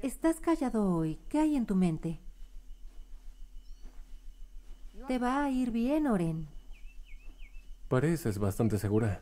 Estás callado hoy. ¿Qué hay en tu mente? Te va a ir bien, Oren. Pareces bastante segura.